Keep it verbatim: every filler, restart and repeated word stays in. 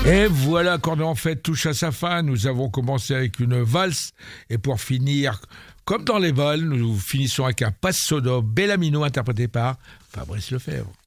Et voilà, quand en fait touche à sa fin, nous avons commencé avec une valse et pour finir, comme dans les vols, nous finissons avec un passo do Bellamino interprété par Fabrice Lefebvre.